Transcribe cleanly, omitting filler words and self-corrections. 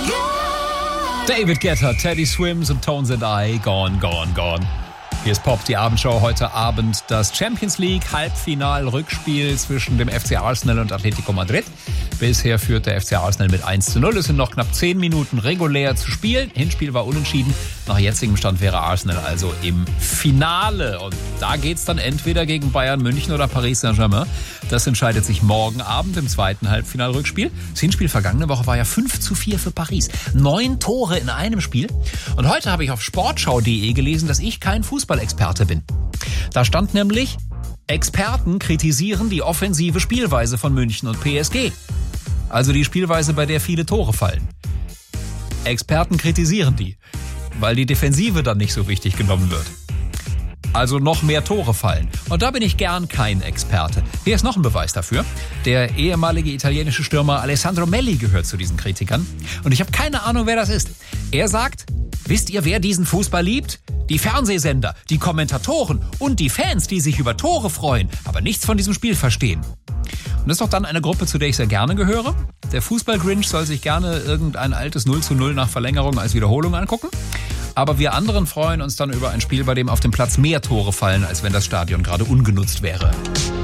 David Guetta, Teddy Swims und Tones and I, Gone, Gone, Gone. Hier ist Pop, die Abendshow. Heute Abend das Champions League Halbfinal-Rückspiel zwischen dem FC Arsenal und Atletico Madrid. Bisher führt der FC Arsenal mit 1:0. Es sind noch knapp 10 Minuten regulär zu spielen. Hinspiel war unentschieden. Nach jetzigem Stand wäre Arsenal also im Finale. Und da geht's dann entweder gegen Bayern München oder Paris Saint-Germain. Das entscheidet sich morgen Abend im zweiten Halbfinalrückspiel. Das Hinspiel vergangene Woche war ja 5:4 für Paris. 9 Tore in einem Spiel. Und heute habe ich auf sportschau.de gelesen, dass ich kein Fußballexperte bin. Da stand nämlich: Experten kritisieren die offensive Spielweise von München und PSG. Also die Spielweise, bei der viele Tore fallen. Experten kritisieren die, weil die Defensive dann nicht so wichtig genommen wird. Also noch mehr Tore fallen. Und da bin ich gern kein Experte. Hier ist noch ein Beweis dafür. Der ehemalige italienische Stürmer Alessandro Melli gehört zu diesen Kritikern. Und ich habe keine Ahnung, wer das ist. Er sagt: Wisst ihr, wer diesen Fußball liebt? Die Fernsehsender, die Kommentatoren und die Fans, die sich über Tore freuen, aber nichts von diesem Spiel verstehen. Und das ist doch dann eine Gruppe, zu der ich sehr gerne gehöre. Der Fußball-Grinch soll sich gerne irgendein altes 0:0 nach Verlängerung als Wiederholung angucken. Aber wir anderen freuen uns dann über ein Spiel, bei dem auf dem Platz mehr Tore fallen, als wenn das Stadion gerade ungenutzt wäre.